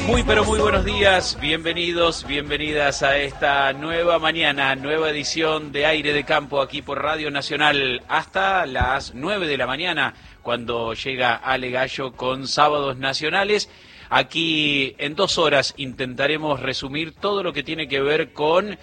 Muy pero muy buenos días, bienvenidos, bienvenidas a esta nueva mañana, nueva edición de Aire de Campo aquí por Radio Nacional hasta las 9 de la mañana cuando llega Ale Gallo con Sábados Nacionales. Aquí en 2 horas intentaremos resumir todo lo que tiene que ver con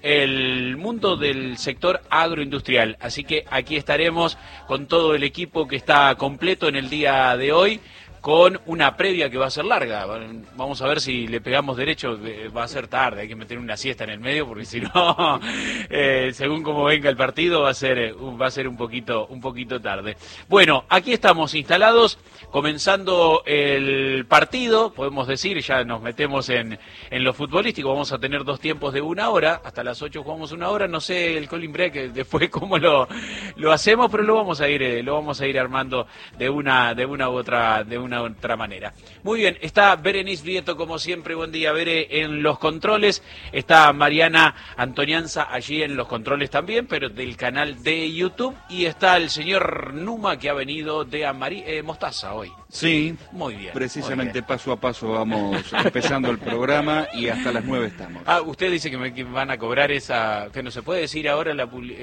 el mundo del sector agroindustrial. Así que aquí estaremos con todo el equipo que está completo en el día de hoy, con una previa que va a ser larga. Vamos a ver si le pegamos derecho. Va a ser tarde, hay que meter una siesta en el medio porque si no, según como venga el partido va a ser un poquito tarde. Bueno, aquí estamos instalados, comenzando el partido, podemos decir, ya nos metemos en lo futbolístico. Vamos a tener 2 tiempos de 1 hora, hasta las 8 jugamos 1 hora, no sé el calling break después cómo lo hacemos, pero lo vamos a ir armando de una u otra manera. Muy bien, está Berenice Vieto como siempre, buen día Bere en los controles, está Mariana Antonianza allí en los controles también, pero del canal de YouTube, y está el señor Numa que ha venido de Mostaza hoy. Sí, muy bien. Precisamente muy bien. Paso a paso vamos empezando el programa y hasta las 9 estamos. Usted dice que van a cobrar que no se puede decir ahora,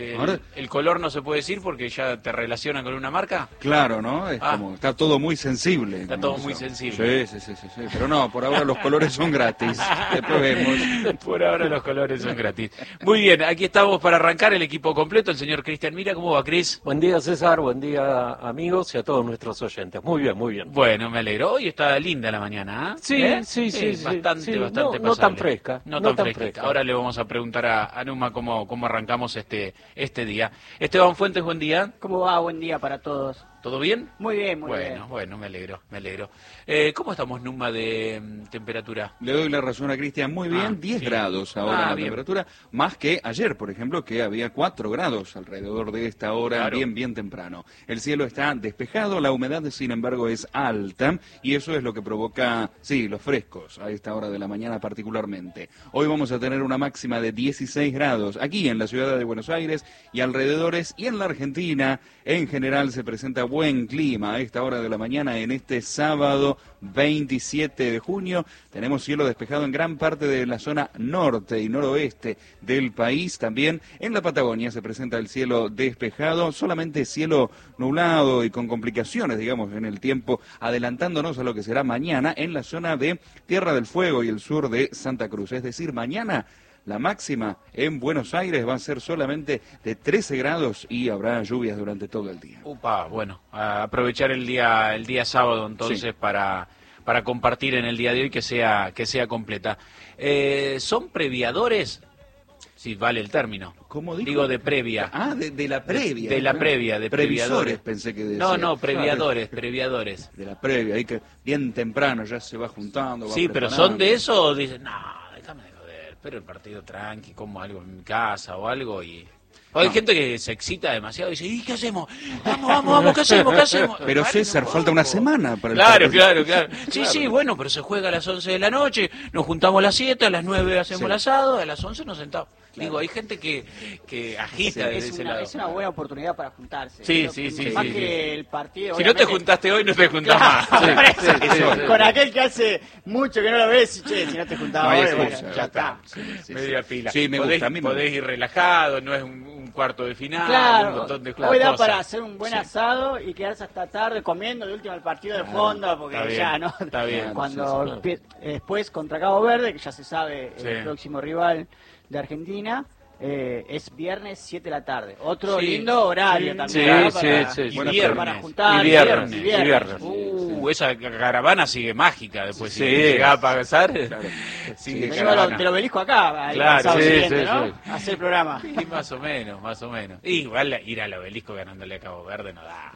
el color no se puede decir porque ya te relacionan con una marca. Claro, ¿no? Está todo muy sensible. Está todo muy sensible. Sí. Pero no, por ahora los colores son gratis. Después vemos. Por ahora los colores son gratis. Muy bien, aquí estamos para arrancar el equipo completo. El señor Cristian Mira, ¿cómo va, Cris? Buen día, César. Buen día, amigos, y a todos nuestros oyentes. Muy bien, muy bien. Bueno, me alegro. Hoy está linda la mañana, ¿eh? Sí. Bastante pasable. No tan fresca. No tan fresca. Ahora le vamos a preguntar a Numa cómo arrancamos este día. Esteban Fuentes, buen día. ¿Cómo va? Buen día para todos. ¿Todo bien? Muy bien, muy bien. Bueno, me alegro. ¿Cómo estamos, Numa, de temperatura? Le doy la razón a Cristian, muy bien, 10 grados ahora la temperatura, más que ayer, por ejemplo, que había 4 grados alrededor de esta hora, claro. bien temprano. El cielo está despejado, la humedad, sin embargo, es alta, y eso es lo que provoca, los frescos a esta hora de la mañana particularmente. Hoy vamos a tener una máxima de 16 grados aquí en la ciudad de Buenos Aires y alrededores, y en la Argentina, en general, se presenta buen clima a esta hora de la mañana en este sábado 27 de junio. Tenemos cielo despejado en gran parte de la zona norte y noroeste del país. También en la Patagonia se presenta el cielo despejado, solamente cielo nublado y con complicaciones, digamos, en el tiempo, adelantándonos a lo que será mañana en la zona de Tierra del Fuego y el sur de Santa Cruz. Es decir, mañana la máxima en Buenos Aires va a ser solamente de 13 grados y habrá lluvias durante todo el día. Bueno, a aprovechar el día sábado entonces para compartir en el día de hoy que sea completa. ¿Son previadores? Si vale el término. ¿Cómo dijo? Digo de previa. De la previa. De la previa, de previadores. Pensé que decía. No, previadores. De la previa, ahí que bien temprano ya se va juntando. Sí, pero ¿son de eso o dicen, no, déjame de joder, pero el partido tranqui, como algo en mi casa o algo y... Hay gente que se excita demasiado y dice, ¿y qué hacemos? Vamos, ¿qué hacemos? Pero César, falta una semana para el partido. Claro. Sí, bueno, pero se juega a las 11 de la noche, nos juntamos a las 7, a las 9 hacemos el asado, a las 11 nos sentamos. Claro. Digo, hay gente que agita de ese lado. Es una buena oportunidad para juntarse. Sí. Más que el partido. Si no te juntaste hoy, no te juntás más. Con aquel que hace mucho que no lo ves, si no te juntabas hoy, ya está. Media pila. Sí, me gusta. Podés ir relajado, no es un cuarto de final, claro, un montón de hoy da para hacer un buen asado y quedarse hasta tarde comiendo de último el partido de fondo, porque ya no. Está bien. Cuando después contra Cabo Verde, que ya se sabe el próximo rival de Argentina, es viernes 7 de la tarde. Otro lindo horario también. Para juntar. Y viernes. Esa caravana sigue mágica después. Si llega a pasar. Sigue te lo obelisco acá. Claro, ¿no? Hacer el programa. Y más o menos. Igual ir al obelisco ganándole a Cabo Verde no da.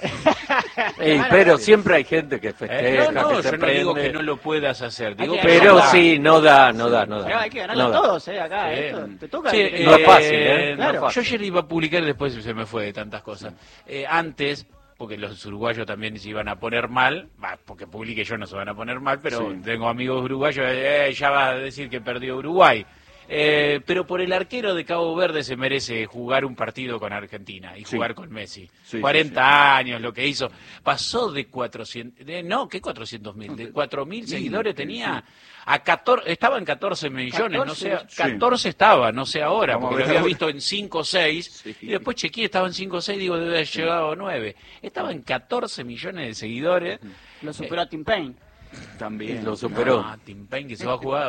Pero siempre hay gente que festeja, que se yo no digo que no lo puedas hacer. Pero sí, no da. Pero hay que ganarlo todos, acá. Te toca. No es fácil, Claro. No es fácil. Yo ayer iba a publicar y después se me fue de tantas cosas. Antes, porque los uruguayos también se iban a poner mal, porque publique yo no se van a poner mal, pero tengo amigos uruguayos, ya va a decir que perdió Uruguay. Pero por el arquero de Cabo Verde se merece jugar un partido con Argentina y jugar con Messi. 40 años lo que hizo. Pasó de 400.000, ¿qué 400.000? De 4.000 seguidores tenía a 14, estaba en 14 millones, 14, no sé, 14 estaba, no sé ahora, porque lo había visto en 5 o 6, y después chequeé, estaba en 5 o 6, digo, debe haber llegado a 9. Estaba en 14 millones de seguidores. Lo superó a Tim Payne. También lo superó. Tim Payne, que se va a jugar a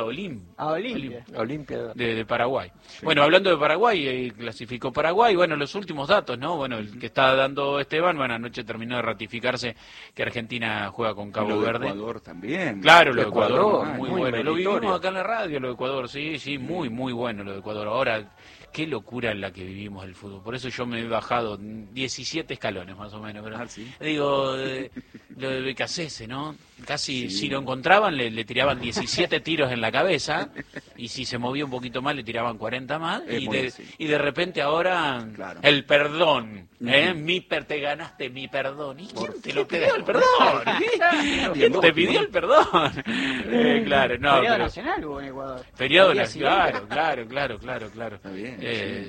Olimpia de Paraguay. Sí. Bueno, hablando de Paraguay, clasificó Paraguay. Bueno, los últimos datos, ¿no? Bueno, el que está dando Esteban, bueno, anoche terminó de ratificarse que Argentina juega con Cabo Verde. Ecuador también. Claro, lo de Ecuador, muy bueno. Lo vivimos acá en la radio, lo de Ecuador, sí, muy bueno lo de Ecuador. Ahora, qué locura en la que vivimos el fútbol. Por eso yo me he bajado 17 escalones más o menos. Pero, digo, lo de Becasese, ¿no? Casi si lo encontraban le tiraban 17 tiros en la cabeza, y si se movía un poquito más le tiraban 40 más, y de repente ahora el perdón, te ganaste mi perdón. ¿Y quién te lo pidió el perdón? ¿Quién te pidió el perdón? Claro, no. Feriado nacional hubo en Ecuador. Feriado nacional, claro. Está bien.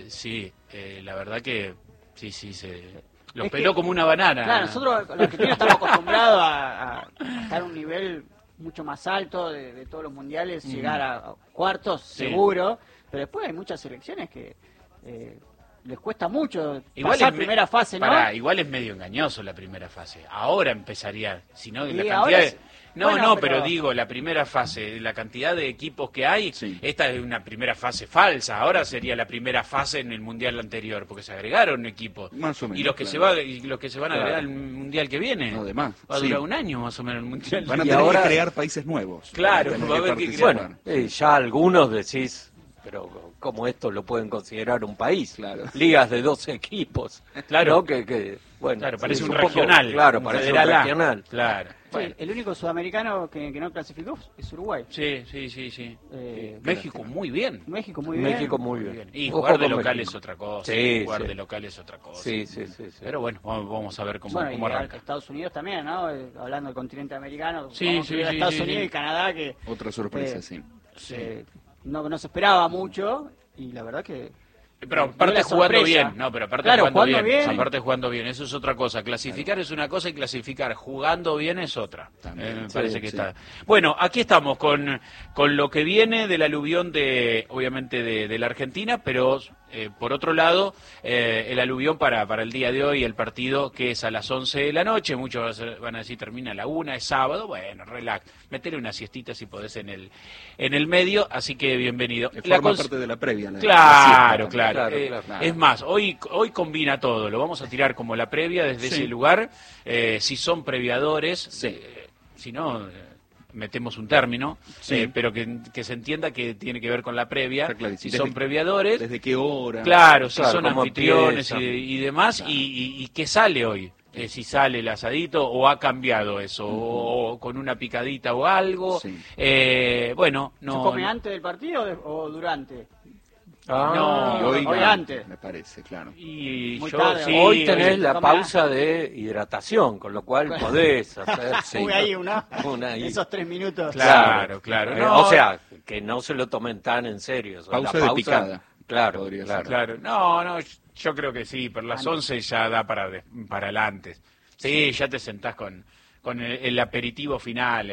La verdad que sí, los peló como una banana. Claro, nosotros los argentinos estamos acostumbrados a estar a un nivel mucho más alto de todos los mundiales, llegar a cuartos, seguro, pero después hay muchas selecciones que les cuesta mucho pasar primera fase, ¿no? Igual es medio engañoso la primera fase. Ahora empezaría, si no, la cantidad de... No, pero digo, la primera fase, la cantidad de equipos que hay, esta es una primera fase falsa. Ahora sería la primera fase en el mundial anterior, porque se agregaron equipos. Más o menos. Y los que se van a agregar al mundial que viene. No, de más. Va a durar un año más o menos el mundial. Van a tener que crear países nuevos. Claro, va a haber que crear. Bueno, ya algunos decís, pero ¿cómo esto lo pueden considerar un país? Claro. Ligas de 12 equipos. Claro. ¿No? Bueno, claro, parece un regional. Claro, parece un regional. Claro. Bueno. El único sudamericano que no clasificó es Uruguay. Sí. México muy bien. México muy bien. Y jugar de local es otra cosa. Jugar de local es otra cosa. Sí. Pero bueno, vamos a ver cómo arranca. Estados Unidos también, ¿no? Hablando del continente americano. Sí. Estados Unidos y Canadá que... Otra sorpresa, no se esperaba mucho y la verdad que... Pero aparte jugando bien, aparte jugando bien, eso es otra cosa. Clasificar es una cosa y clasificar jugando bien es otra. Me parece que está. Bueno, aquí estamos con lo que viene del aluvión obviamente de la Argentina, pero por otro lado, el aluvión para el día de hoy, el partido que es a las 11 de la noche, muchos van a decir termina a la 1, es sábado, bueno, relax, metele una siestita si podés en el medio, así que bienvenido. Forma parte de la previa. Claro. Es más, hoy combina todo, lo vamos a tirar como la previa desde ese lugar, si son previadores, si no... metemos un término, pero que se entienda que tiene que ver con la previa, si son previadores, desde qué hora, claro, si son anfitriones y demás, y qué sale hoy, si sale el asadito o ha cambiado eso, o con una picadita o algo, bueno, no. ¿Se come antes del partido o durante? Hoy antes. Me parece, claro. Y muy tarde, hoy tenés la pausa de hidratación, con lo cual podés hacer esos 3 minutos. Claro. O sea, que no se lo tomen tan en serio. Pausa de picada. Claro. No, yo creo que sí, pero las 11 ya da para adelante. Sí, ya te sentás con el aperitivo final,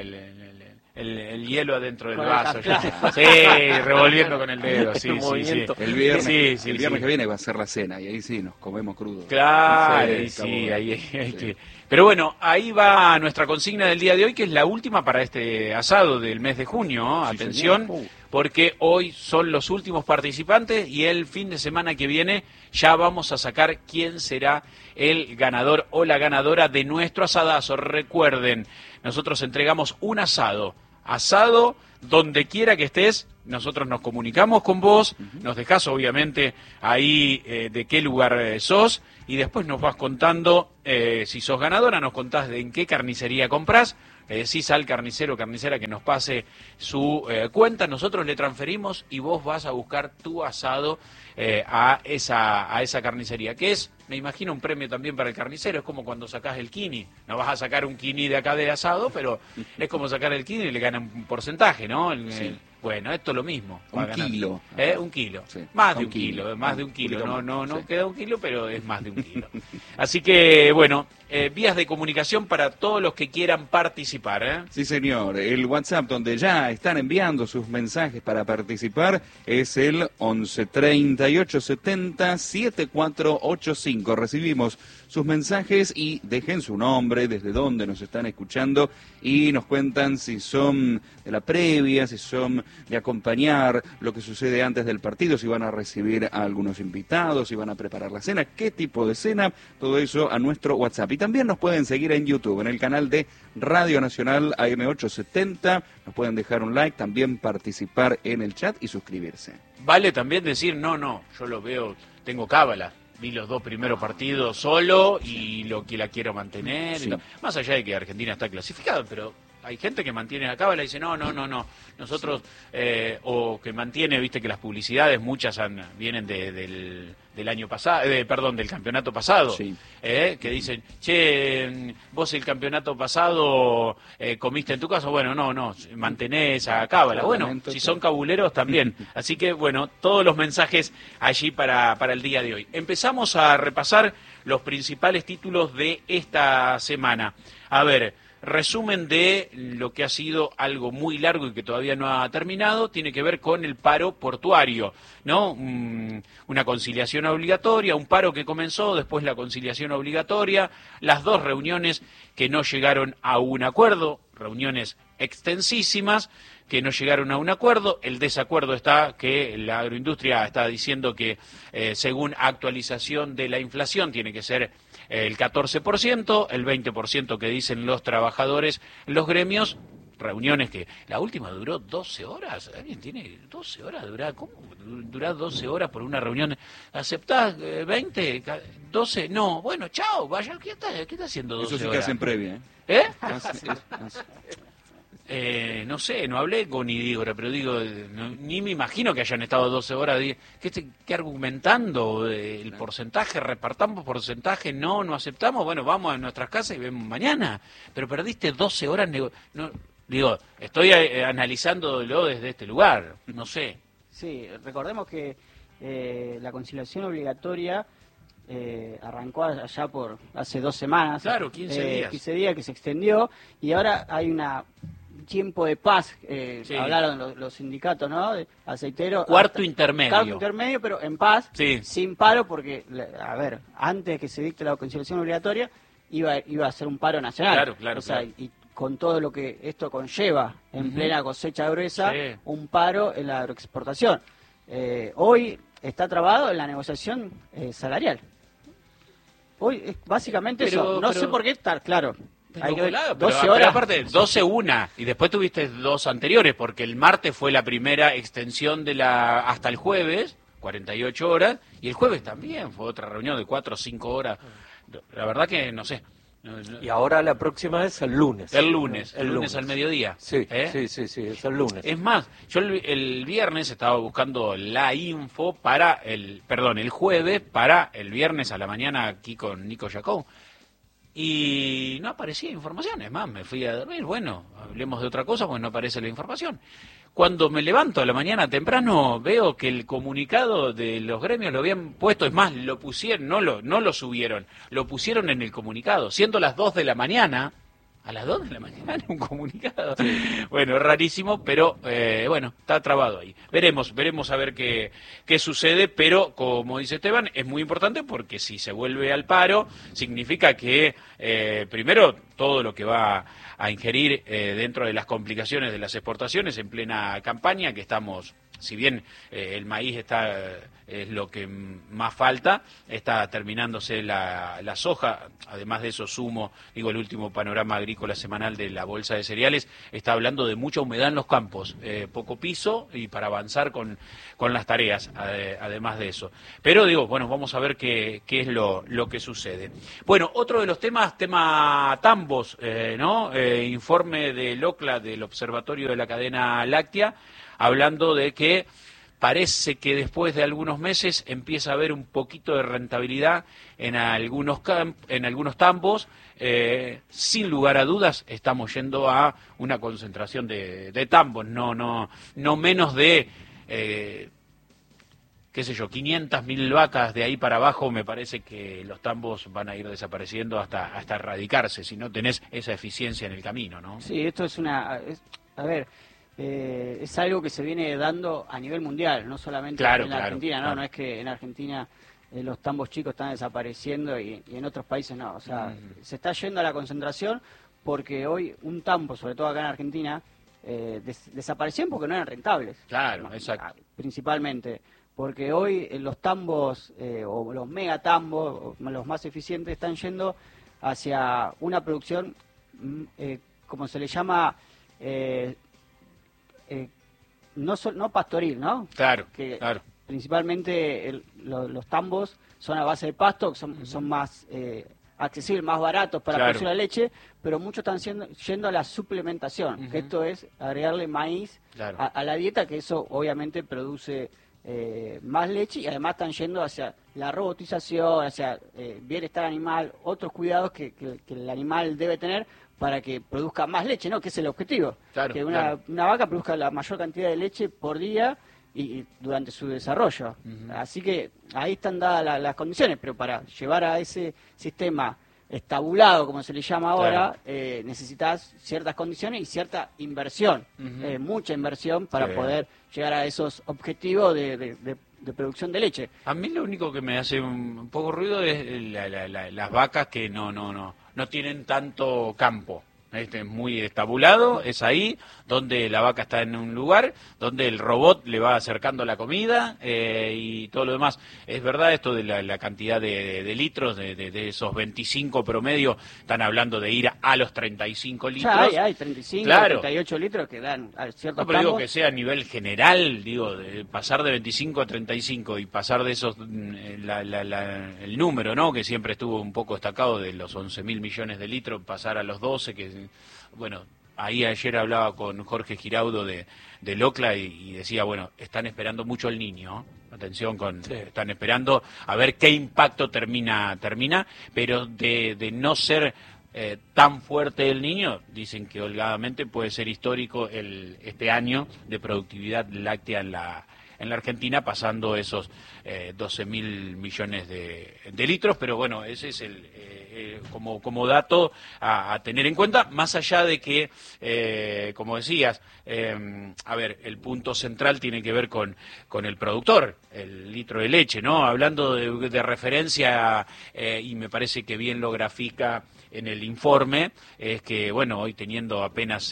el hielo adentro del vaso. Sí, revolviendo con el dedo. Sí. El viernes que viene va a ser la cena y ahí sí nos comemos crudo. Claro, ahí hay que... Pero bueno, ahí va nuestra consigna del día de hoy, que es la última para este asado del mes de junio. Atención, porque hoy son los últimos participantes y el fin de semana que viene ya vamos a sacar quién será el ganador o la ganadora de nuestro asadazo. Recuerden, nosotros entregamos un asado donde quiera que estés, nosotros nos comunicamos con vos, nos dejás obviamente ahí de qué lugar sos y después nos vas contando, si sos ganadora, nos contás de en qué carnicería comprás, le decís al carnicero o carnicera que nos pase su cuenta, nosotros le transferimos y vos vas a buscar tu asado a esa carnicería, que es, me imagino, un premio también para el carnicero. Es como cuando sacás el quini, no vas a sacar un quini de acá de asado, pero es como sacar el quini y le ganan un porcentaje, ¿no? Bueno, esto es lo mismo. Un kilo. Un kilo. Sí. Más de un kilo, más de un kilo. No queda un kilo, pero es más de un kilo. Así que, bueno, vías de comunicación para todos los que quieran participar. Sí, señor. El WhatsApp donde ya están enviando sus mensajes para participar es el 11 38 70 7485. Recibimos sus mensajes y dejen su nombre, desde dónde nos están escuchando y nos cuentan si son de la previa, si son de acompañar lo que sucede antes del partido, si van a recibir a algunos invitados, si van a preparar la cena, qué tipo de cena, todo eso a nuestro WhatsApp. Y también nos pueden seguir en YouTube, en el canal de Radio Nacional AM870, nos pueden dejar un like, también participar en el chat y suscribirse. Vale también decir, no, yo lo veo, tengo cábala. Vi los 2 primeros partidos solo y lo que la quiero mantener. Sí. Más allá de que Argentina está clasificada, pero hay gente que mantiene la cábala y dice, no. Nosotros, o que mantiene, viste que las publicidades, muchas vienen del año pasado, del campeonato pasado, sí. Que dicen, che, vos el campeonato pasado comiste en tu casa. Bueno, no, mantenés a cábala. Bueno, si son cabuleros también. Así que, bueno, todos los mensajes allí para el día de hoy. Empezamos a repasar los principales títulos de esta semana. A ver, resumen de lo que ha sido algo muy largo y que todavía no ha terminado, tiene que ver con el paro portuario, ¿no? Una conciliación obligatoria, un paro que comenzó, después la conciliación obligatoria, las 2 reuniones que no llegaron a un acuerdo, reuniones extensísimas que no llegaron a un acuerdo. El desacuerdo está que la agroindustria está diciendo que según actualización de la inflación tiene que ser el 14%, el 20% que dicen los trabajadores, los gremios. Reuniones que la última duró 12 horas. ¿Alguien tiene 12 horas? ¿Cómo durá 12 horas por una reunión? ¿Aceptás 20? ¿12? No. Bueno, chao, vaya. ¿Qué está haciendo 12 horas? Eso sí que hacen previa, No sé, no hablé con Idígora, pero digo, ni me imagino que hayan estado 12 horas. ¿Qué argumentando? ¿El porcentaje? ¿Repartamos porcentaje? No aceptamos. Bueno, vamos a nuestras casas y vemos mañana. Pero perdiste 12 horas. Digo, estoy analizándolo desde este lugar, no sé. Sí, recordemos que la conciliación obligatoria arrancó allá por hace 2 semanas. Claro, 15 días. 15 días que se extendió y ahora hay un tiempo de paz, sí. Hablaron los sindicatos, ¿no? Aceiteros. Cuarto intermedio, pero en paz, sí. Sin paro, porque, a ver, antes que se dicte la conciliación obligatoria, iba a ser un paro nacional. Claro. O sea, y con todo lo que esto conlleva en plena cosecha gruesa, sí. Un paro en la agroexportación. Hoy está trabado en la negociación salarial. Hoy básicamente eso. No sé por qué está claro. Hay que ver, 12 horas. Pero aparte, 12 una, y después tuviste 2 anteriores, porque el martes fue la primera extensión hasta el jueves, 48 horas, y el jueves también fue otra reunión de 4 o 5 horas. La verdad que no sé. Y ahora la próxima es el lunes. El lunes al mediodía. Sí, sí, es el lunes. Es más, yo el viernes estaba buscando la info el jueves para el viernes a la mañana aquí con Nico Jacón. Y no aparecía información. Es más, me fui a dormir. Bueno, hablemos de otra cosa, pues no aparece la información. Cuando me levanto a la mañana temprano, veo que el comunicado de los gremios lo habían puesto. Es más, lo pusieron, no lo subieron, lo pusieron en el comunicado. Siendo las 2 de la mañana, a las 2 de la mañana un comunicado. Sí. Bueno, rarísimo, pero bueno, está trabado ahí. Veremos a ver qué sucede, pero como dice Esteban, es muy importante porque si se vuelve al paro, significa que primero todo lo que va a ingerir dentro de las complicaciones de las exportaciones en plena campaña que estamos si bien el maíz es lo que más falta, está terminándose la soja. Además de eso, sumo, el último panorama agrícola semanal de la Bolsa de Cereales está hablando de mucha humedad en los campos, poco piso y para avanzar con las tareas, además de eso. Pero bueno, vamos a ver qué es lo que sucede. Bueno, otro de los tema tambos, ¿no? Informe del OCLA, del Observatorio de la Cadena Láctea, hablando de que parece que después de algunos meses empieza a haber un poquito de rentabilidad en algunos tambos. Sin lugar a dudas estamos yendo a una concentración de tambos, no menos de 500.000 vacas de ahí para abajo. Me parece que los tambos van a ir desapareciendo hasta erradicarse, si no tenés esa eficiencia en el camino, ¿no? Sí, esto es es algo que se viene dando a nivel mundial, no solamente en la Argentina, ¿no? Claro. No es que en Argentina los tambos chicos están desapareciendo y en otros países no. O sea, se está yendo a la concentración porque hoy un tambo, sobre todo acá en Argentina, desaparecieron porque no eran rentables. Claro, exacto. Principalmente. Porque hoy los tambos, o los megatambos, los más eficientes, están yendo hacia una producción, como se le llama, no pastoril, ¿no? Claro, claro. Principalmente los tambos son a base de pasto, son más accesibles, más baratos para producir la leche, pero muchos están yendo a la suplementación, que esto es agregarle maíz a la dieta, que eso obviamente produce más leche, y además están yendo hacia la robotización, hacia bienestar animal, otros cuidados que el animal debe tener para que produzca más leche, ¿no? Que es el objetivo, que una vaca produzca la mayor cantidad de leche por día y durante su desarrollo. Así que ahí están dadas las condiciones, pero para llevar a ese sistema estabulado, como se le llama ahora, necesitas ciertas condiciones y cierta inversión, mucha inversión para poder llegar a esos objetivos de producción de leche. A mí lo único que me hace un poco ruido es las vacas que no tienen tanto campo. Es muy estabulado, es ahí donde la vaca está en un lugar, donde el robot le va acercando la comida y todo lo demás. Es verdad esto de la cantidad de litros, de esos 25 promedio, están hablando de ir a los 35 litros. Ya hay 35, claro. 38 litros que dan a ciertos pero digo que sea a nivel general, de pasar de 25 a 35 y pasar de esos, el número, ¿no? Que siempre estuvo un poco destacado de los 11.000 millones de litros, pasar a los 12, que bueno, ahí ayer hablaba con Jorge Giraudo de OCLA y decía, bueno, están esperando mucho el niño, atención están esperando a ver qué impacto termina, pero de no ser tan fuerte el niño, dicen que holgadamente puede ser histórico este año de productividad láctea en la Argentina, pasando esos 12.000 millones de litros, pero bueno, ese es como dato a tener en cuenta, más allá de que, como decías, el punto central tiene que ver con el productor, el litro de leche, ¿no? Hablando de referencia, y me parece que bien lo grafica en el informe, es que, bueno, hoy teniendo apenas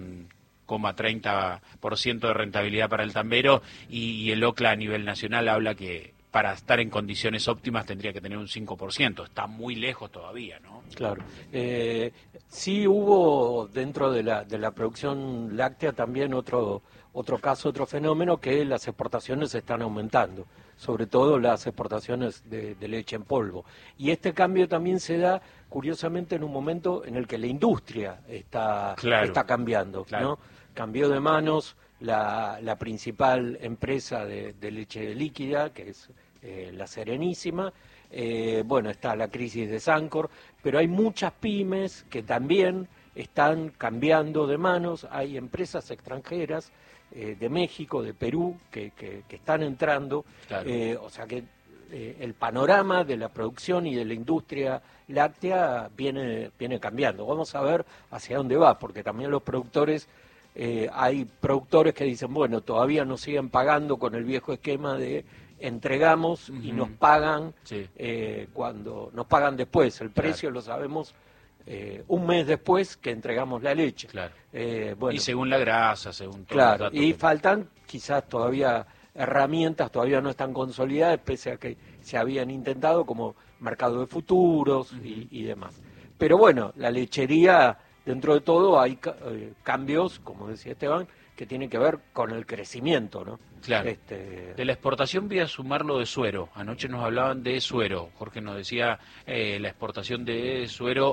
0,30% de rentabilidad para el tambero, y el OCLA a nivel nacional habla que para estar en condiciones óptimas tendría que tener un 5%. Está muy lejos todavía, ¿no? Claro. Sí hubo dentro de la producción láctea también otro caso, otro fenómeno, que las exportaciones están aumentando, sobre todo las exportaciones de leche en polvo. Y este cambio también se da, curiosamente, en un momento en el que la industria está cambiando, ¿no? Cambió de manos la principal empresa de leche líquida, que es la Serenísima. Está la crisis de Sancor, pero hay muchas pymes que también están cambiando de manos. Hay empresas extranjeras de México, de Perú, que están entrando. O sea que el panorama de la producción y de la industria láctea viene cambiando. Vamos a ver hacia dónde va, porque también los productores... hay productores que dicen, bueno, todavía nos siguen pagando con el viejo esquema de entregamos y nos pagan cuando nos pagan después. El precio lo sabemos un mes después que entregamos la leche. Y según la grasa, según todo. Y faltan quizás todavía herramientas todavía no están consolidadas, pese a que se habían intentado, como mercado de futuros y demás. Pero bueno, la lechería, dentro de todo, hay cambios, como decía Esteban, que tienen que ver con el crecimiento, ¿no? Claro. De la exportación voy a sumar lo de suero. Anoche nos hablaban de suero. Jorge nos decía, la exportación de suero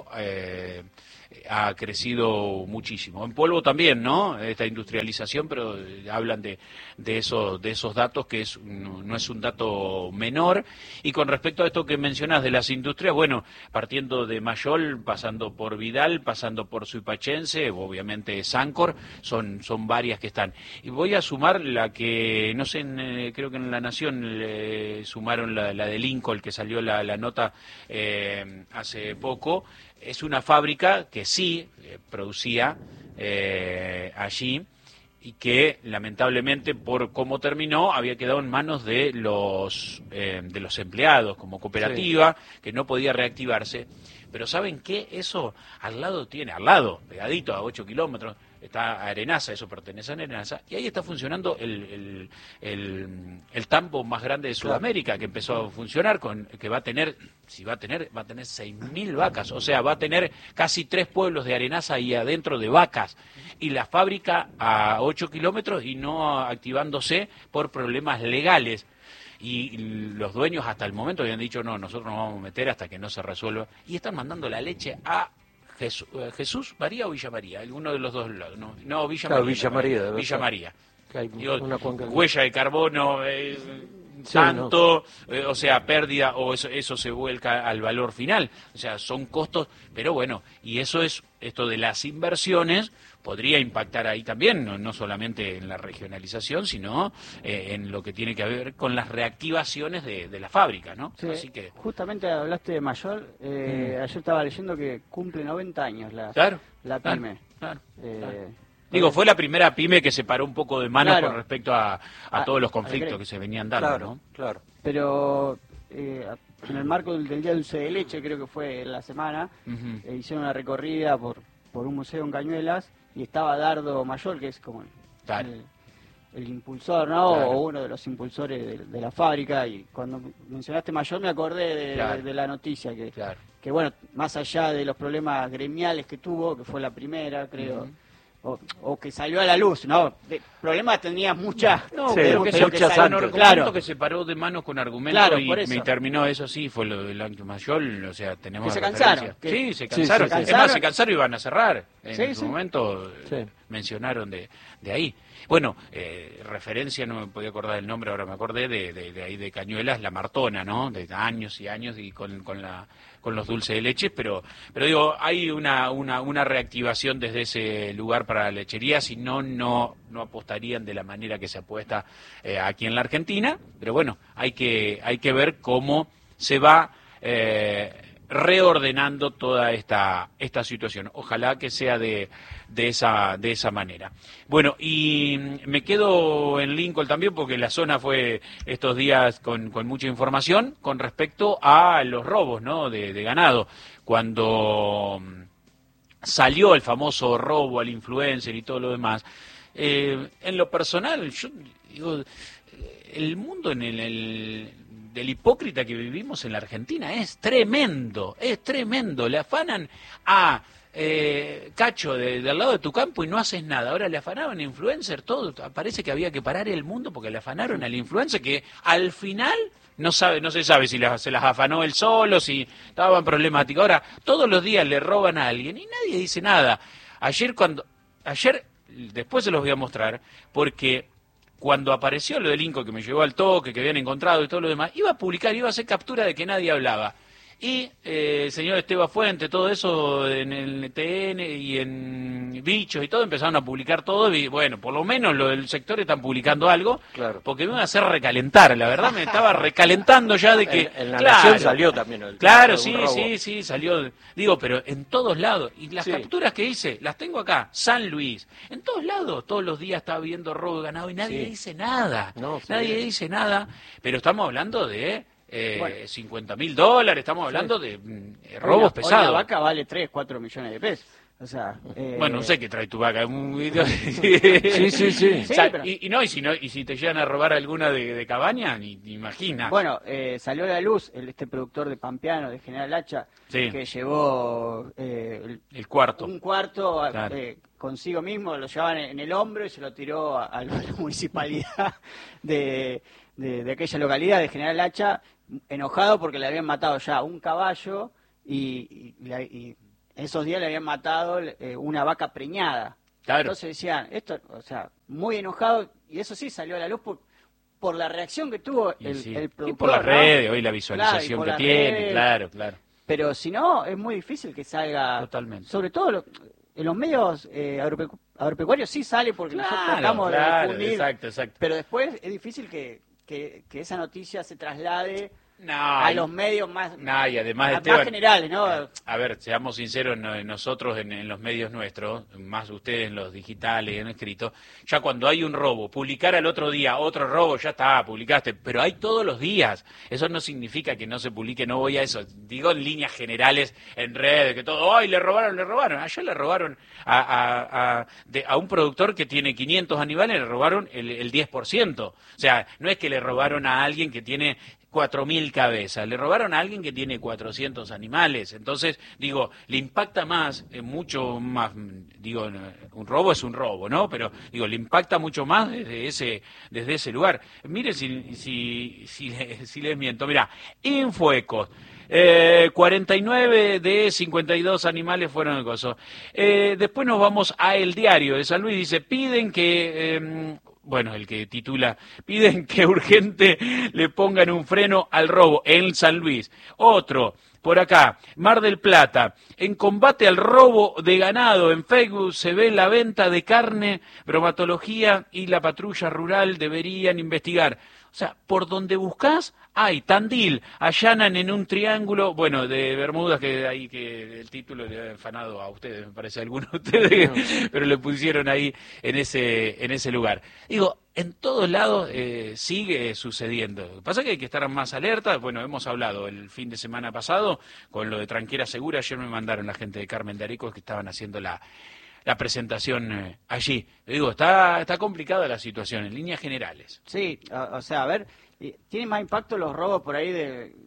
ha crecido muchísimo. En polvo también, ¿no? Esta industrialización, pero hablan de esos datos, que no es un dato menor. Y con respecto a esto que mencionas de las industrias, bueno, partiendo de Mayol, pasando por Vidal, pasando por Suipachense, obviamente Sancor, son varias que están. Y voy a sumar la que, no sé, creo que en La Nación le sumaron la de Lincoln, que salió la nota hace poco. Es una fábrica que sí producía allí y que lamentablemente por cómo terminó había quedado en manos de los empleados como cooperativa, sí, que no podía reactivarse. Pero ¿saben qué? Eso al lado, pegadito a 8 kilómetros, está Arenaza, eso pertenece a Arenaza, y ahí está funcionando el tambo más grande de Sudamérica, claro, que empezó a funcionar, que va a tener 6.000 vacas, o sea, va a tener casi 3 pueblos de Arenaza ahí adentro de vacas, y la fábrica a 8 kilómetros y no activándose por problemas legales. Y los dueños hasta el momento habían dicho, no, nosotros nos vamos a meter hasta que no se resuelva, y están mandando la leche a Jesús María o Villa María, alguno de los dos lados. No, Villa María. Villa María. Villa María. Digo, huella de carbono, tanto, o sea, pérdida, o eso se vuelca al valor final. O sea, son costos, pero bueno, y eso es, esto de las inversiones podría impactar ahí también, no solamente en la regionalización, sino en lo que tiene que ver con las reactivaciones de la fábrica, ¿no? Sí, así que justamente hablaste de Mayol, ayer estaba leyendo que cumple 90 años la pyme. Claro. Digo, fue la primera pyme que se paró un poco de mano, claro, con respecto a todos los conflictos que se venían dando, claro, ¿no? Claro. Pero en el marco del Día Dulce de Leche, creo que fue en la semana, hicieron una recorrida por un museo en Cañuelas, y estaba Dardo Mayol, que es como el impulsor, ¿no? Claro. O uno de los impulsores de la fábrica, y cuando mencionaste Mayol me acordé de la noticia, que bueno, más allá de los problemas gremiales que tuvo, que fue la primera, creo, o que salió a la luz, ¿no? Problemas tenía muchas, no, sí, pero que se paró de manos con argumentos, claro, y me terminó eso, sí, fue lo del Ángel Mayol, o sea, tenemos que se cansaron. Sí, se cansaron. Es más, se cansaron y iban a cerrar. En su momento mencionaron de ahí. Bueno, referencia, no me podía acordar el nombre, ahora me acordé, de ahí de Cañuelas, la Martona, ¿no? De años y años, y con los dulces de leche, pero digo, hay una reactivación desde ese lugar para la lechería, si no apostarían de la manera que se apuesta aquí en la Argentina, pero bueno, hay que ver cómo se va reordenando toda esta situación. Ojalá que sea de esa manera. Bueno, y me quedo en Lincoln también porque la zona fue estos días con mucha información con respecto a los robos, ¿no? de ganado. Cuando salió el famoso robo al influencer y todo lo demás, en lo personal, yo digo, el mundo del hipócrita que vivimos en la Argentina es tremendo. Le afanan a Cacho del lado de tu campo y no haces nada. Ahora le afanaban a influencer, todo. Parece que había que parar el mundo porque le afanaron al influencer, que al final no se sabe si se las afanó él solo, si estaban problemáticos. Ahora, todos los días le roban a alguien y nadie dice nada. Ayer, después se los voy a mostrar, porque cuando apareció lo del Lincoln, que me llevó al toque, que habían encontrado y todo lo demás, iba a publicar, iba a hacer captura de que nadie hablaba. Y el señor Esteban Fuente, todo eso en el TN y en Bichos y todo, empezaron a publicar todo. Y bueno, por lo menos lo del sector están publicando algo, claro, porque me iba a hacer recalentar. La verdad me estaba recalentando ya de que... En la Nación salió también el... Claro, sí, salió. Digo, pero en todos lados. Y las capturas que hice, las tengo acá. San Luis. En todos lados, todos los días estaba viendo robo de ganado y nadie dice nada. Nadie dice nada. Pero estamos hablando de... $50.000, estamos hablando de robos pesados. Hoy la vaca vale 3-4 millones de pesos. O sea, bueno, no sé qué trae tu vaca. Sí. O sea, y si te llegan a robar alguna de cabaña, ni te imaginas. Bueno, salió a la luz este productor de Pampeano, de General Hacha, que llevó el cuarto. Un cuarto claro. Consigo mismo, lo llevaban en el hombro y se lo tiró a la municipalidad de aquella localidad de General Hacha, enojado porque le habían matado ya un caballo y esos días le habían matado una vaca preñada. Claro. Entonces decían, esto, o sea, muy enojado, y eso sí salió a la luz por la reacción que tuvo el productor. Y por las redes, hoy la visualización que tiene, claro. Pero si no, es muy difícil que salga. Totalmente. Sobre todo en los medios agropecuarios sí sale porque nosotros tratamos de difundir. Exacto. Pero después es difícil que esa noticia se traslade a los medios más, y además más generales, ¿no? A ver, seamos sinceros, nosotros en los medios nuestros, más ustedes en los digitales, en escrito, ya cuando hay un robo, publicar al otro día otro robo, ya está, publicaste, pero hay todos los días. Eso no significa que no se publique, no voy a eso. Digo en líneas generales, en redes, que todo, ¡ay, le robaron! Ayer le robaron a un productor que tiene 500 animales, le robaron el 10%. O sea, no es que le robaron a alguien que tiene 4.000 cabezas, le robaron a alguien que tiene 400 animales. Entonces, digo, le impacta mucho más, digo, un robo es un robo, ¿no? Pero, digo, le impacta mucho más desde ese lugar. Miren si les miento. Mirá, Infoecos. 49 de 52 animales fueron el coso. Después nos vamos a El Diario de San Luis. Dice, piden que... bueno, el que titula, piden que urgente le pongan un freno al robo en San Luis. Otro, por acá, Mar del Plata, en combate al robo de ganado, en Facebook se ve la venta de carne, bromatología y la patrulla rural deberían investigar. O sea, por donde buscás, hay Tandil, allanan en un triángulo, bueno, de Bermudas, que ahí que el título le ha enfanado a ustedes, me parece, a algunos de ustedes, pero le pusieron ahí en ese lugar. Digo, en todos lados sigue sucediendo. Lo que pasa es que hay que estar más alerta. Bueno, hemos hablado el fin de semana pasado con lo de Tranquera Segura. Ayer me mandaron la gente de Carmen de Areco que estaban haciendo la presentación allí. Le digo, está complicada la situación en líneas generales. Sí, o sea, a ver, tiene más impacto los robos por ahí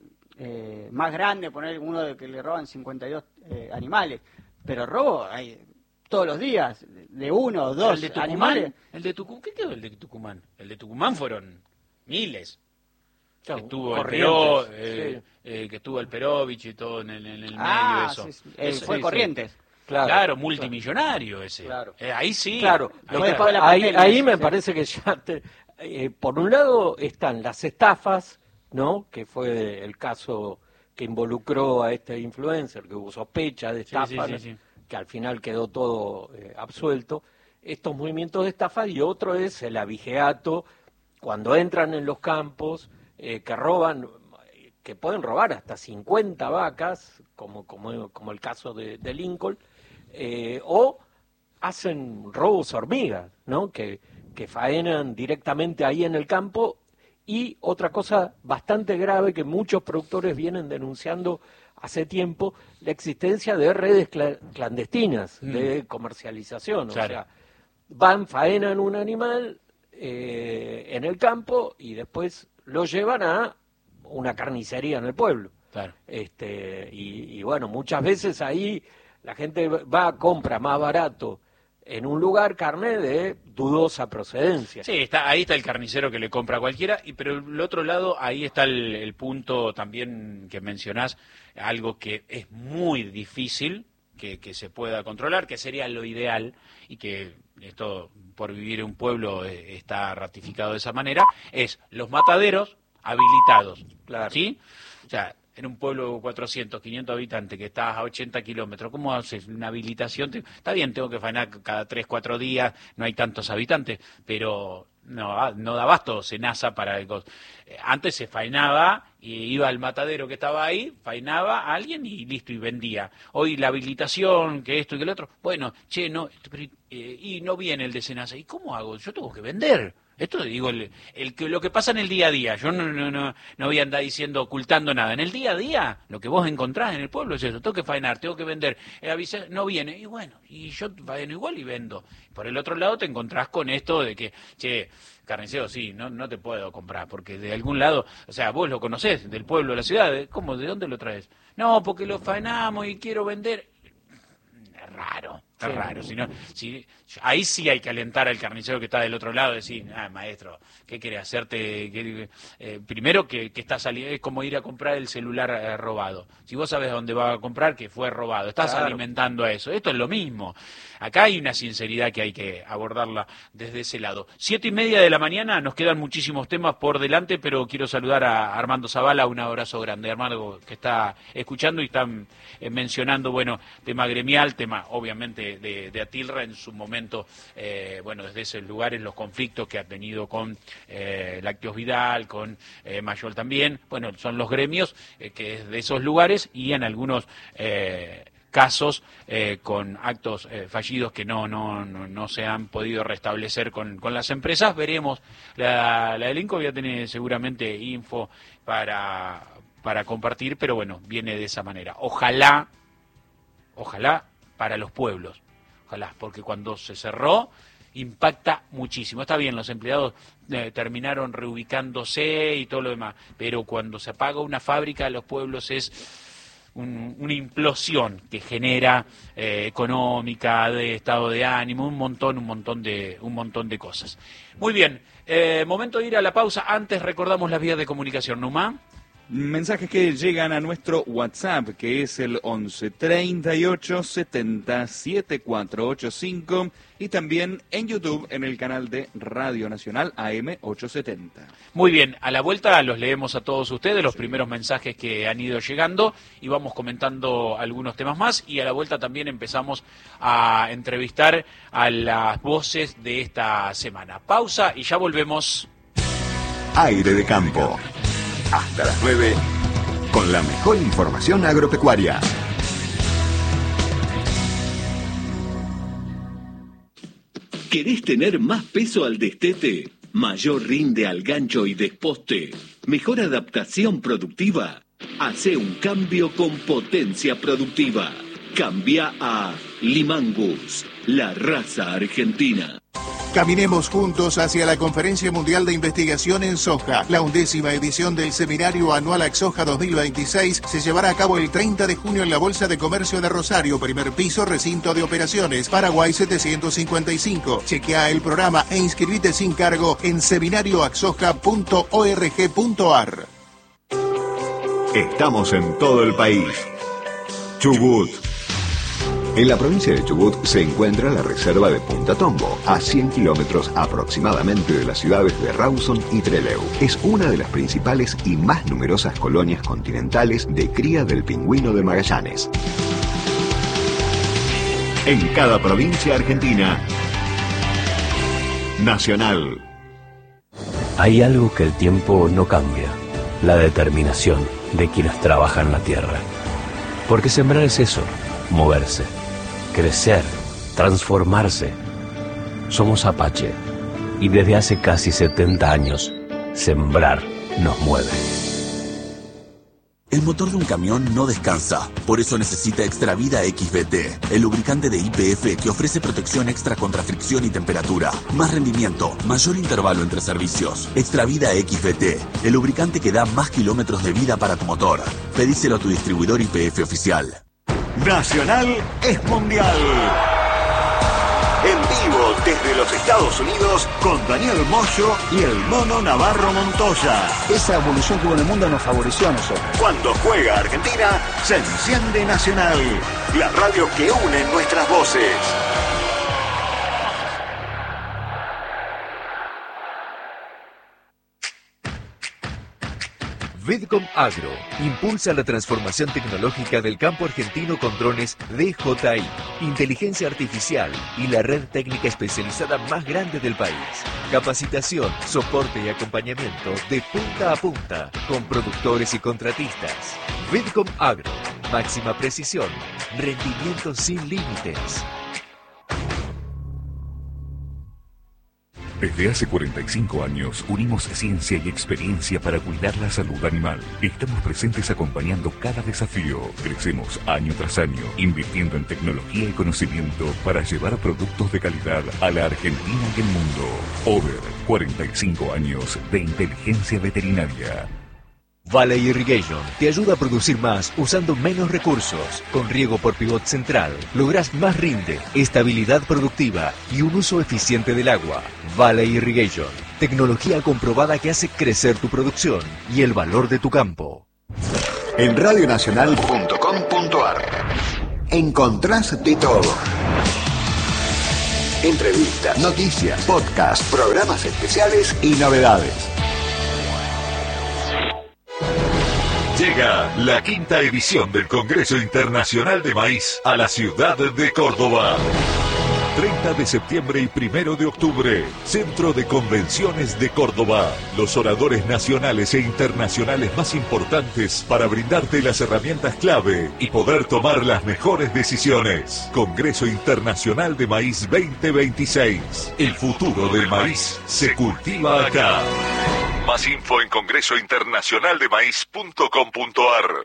más grandes, poner uno de que le roban 52 animales, pero robo hay todos los días, de uno o dos animales. ¿Qué quedó el de Tucumán? El de Tucumán fueron miles. Claro, estuvo Corrientes, que estuvo el Perovich y todo en el medio eso. Sí, fue Corrientes. Claro, multimillonario ese. Claro. Ahí sí. Claro, ahí me parece que ya por un lado están las estafas, ¿no? Que fue el caso que involucró a este influencer, que hubo sospecha de estafa, sí. Que al final quedó todo absuelto. Estos movimientos de estafa, y otro es el abigeato, cuando entran en los campos, que roban, que pueden robar hasta 50 vacas, como el caso de Lincoln, o hacen robos hormigas, ¿no? Que faenan directamente ahí en el campo. Y otra cosa bastante grave que muchos productores vienen denunciando hace tiempo, la existencia de redes clandestinas de comercialización. Claro. O sea, faenan un animal en el campo y después lo llevan a una carnicería en el pueblo. Claro. Y bueno, muchas veces ahí la gente compra más barato en un lugar carne de dudosa procedencia. Sí, ahí está el carnicero que le compra a cualquiera, pero el otro lado, ahí está el punto también que mencionás, algo que es muy difícil que se pueda controlar, que sería lo ideal, y que esto por vivir en un pueblo está ratificado de esa manera, es los mataderos habilitados. Claro. ¿Sí? O sea, en un pueblo de 400, 500 habitantes que estás a 80 kilómetros, ¿cómo haces una habilitación? Está bien, tengo que faenar cada 3, 4 días, no hay tantos habitantes, pero no da abasto Senasa para el... Antes se faenaba y iba al matadero que estaba ahí, faenaba a alguien y listo, y vendía. Hoy la habilitación, que esto y que lo otro, bueno, no, y no viene el de Senasa. ¿Y cómo hago? Yo tengo que vender. Esto digo, lo que pasa en el día a día. Yo no voy a andar diciendo, ocultando nada. En el día a día, lo que vos encontrás en el pueblo es eso. Tengo que faenar, tengo que vender. No viene. Y bueno, y yo faeno igual y vendo. Por el otro lado te encontrás con esto de que, che, carnicero, sí, no te puedo comprar. Porque de algún lado, o sea, vos lo conocés, del pueblo, de la ciudad. ¿Cómo? ¿De dónde lo traes? No, porque lo faenamos y quiero vender. Es raro. Está raro, ahí sí hay que alentar al carnicero que está del otro lado y decir, maestro, ¿qué quiere hacerte? Primero que está saliendo, es como ir a comprar el celular robado. Si vos sabés dónde va a comprar, que fue robado, estás alimentando a eso. Esto es lo mismo. Acá hay una sinceridad que hay que abordarla desde ese lado. 7:30 de la mañana, nos quedan muchísimos temas por delante, pero quiero saludar a Armando Zavala, un abrazo grande. Armando, que está escuchando y están mencionando, tema gremial, tema obviamente de Atilra en su momento, desde esos lugares, los conflictos que ha tenido con Lácteos Vidal, con Mayol también, son los gremios que es de esos lugares y en algunos casos con actos fallidos que no se han podido restablecer con las empresas. Veremos, la Elenco ya tiene seguramente info para compartir, pero viene de esa manera. Ojalá para los pueblos, ojalá, porque cuando se cerró impacta muchísimo. Está bien, los empleados terminaron reubicándose y todo lo demás, pero cuando se apaga una fábrica de los pueblos es una implosión que genera económica, de estado de ánimo, un montón de cosas. Muy bien, momento de ir a la pausa. Antes recordamos las vías de comunicación. Numa. Mensajes que llegan a nuestro WhatsApp, que es el 11 38 70 7485, y también en YouTube en el canal de Radio Nacional AM 870. Muy bien, a la vuelta los leemos a todos ustedes, los primeros mensajes que han ido llegando, y vamos comentando algunos temas más, y a la vuelta también empezamos a entrevistar a las voces de esta semana. Pausa y ya volvemos. Aire de Campo. Hasta las 9, con la mejor información agropecuaria. ¿Querés tener más peso al destete? ¿Mayor rinde al gancho y desposte? ¿Mejor adaptación productiva? Hacé un cambio con potencia productiva. Cambia a Limangus, la raza argentina. Caminemos juntos hacia la Conferencia Mundial de Investigación en Soja. La 11ª edición del Seminario Anual AgSoja 2026 se llevará a cabo el 30 de junio en la Bolsa de Comercio de Rosario, primer piso, recinto de operaciones, Paraguay 755. Chequea el programa e inscribite sin cargo en seminarioagsoja.org.ar. Estamos en todo el país. Chubut. En la provincia de Chubut se encuentra la reserva de Punta Tombo, a 100 kilómetros aproximadamente de las ciudades de Rawson y Trelew. Es una de las principales y más numerosas colonias continentales de cría del pingüino de Magallanes. En cada provincia argentina, Nacional. Hay algo que el tiempo no cambia: la determinación de quienes trabajan la tierra. Porque sembrar es eso, moverse, crecer, transformarse. Somos Apache y desde hace casi 70 años, sembrar nos mueve. El motor de un camión no descansa, por eso necesita Extravida XVT, el lubricante de YPF que ofrece protección extra contra fricción y temperatura, más rendimiento, mayor intervalo entre servicios. Extravida XVT, el lubricante que da más kilómetros de vida para tu motor. Pedíselo a tu distribuidor YPF oficial. Nacional es mundial. En vivo desde los Estados Unidos con Daniel Moyo y el Mono Navarro Montoya. Esa evolución que hubo en el mundo nos favoreció a nosotros. Cuando juega Argentina, se enciende Nacional, la radio que une nuestras voces. Vidcom Agro impulsa la transformación tecnológica del campo argentino con drones DJI, inteligencia artificial y la red técnica especializada más grande del país. Capacitación, soporte y acompañamiento de punta a punta con productores y contratistas. Vidcom Agro, máxima precisión, rendimiento sin límites. Desde hace 45 años unimos ciencia y experiencia para cuidar la salud animal. Estamos presentes acompañando cada desafío. Crecemos año tras año, invirtiendo en tecnología y conocimiento para llevar productos de calidad a la Argentina y el mundo. Over, 45 años de inteligencia veterinaria. Valley Irrigation te ayuda a producir más usando menos recursos. Con riego por pivot central lográs más rinde, estabilidad productiva y un uso eficiente del agua. Valley Irrigation, tecnología comprobada que hace crecer tu producción y el valor de tu campo. En radionacional.com.ar encontrás de todo. Entrevistas, noticias, podcasts, programas especiales y novedades. Llega la 5ª edición del Congreso Internacional de Maíz a la ciudad de Córdoba. 30 de septiembre y 1 de octubre, Centro de Convenciones de Córdoba. Los oradores nacionales e internacionales más importantes para brindarte las herramientas clave y poder tomar las mejores decisiones. Congreso Internacional de Maíz 2026. El futuro del maíz se cultiva acá. Más info en congresointernacionaldemaíz.com.ar.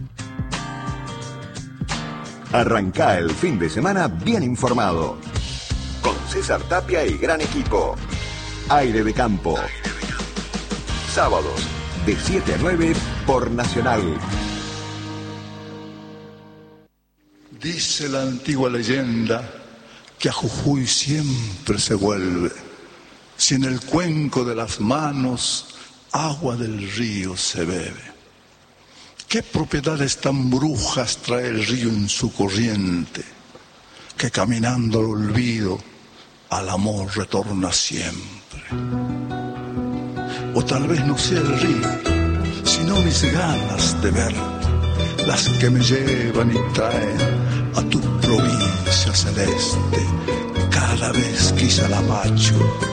Arrancá el fin de semana bien informado. Con César Tapia y gran equipo. Aire de Campo. Sábados, de 7 a 9 por Nacional. Dice la antigua leyenda que a Jujuy siempre se vuelve. Si en el cuenco de las manos agua del río se bebe. ¿Qué propiedades tan brujas trae el río en su corriente? Que caminando al olvido, al amor retorna siempre. O tal vez no sea el río, sino mis ganas de verte, las que me llevan y traen a tu provincia celeste, cada vez que Salamacho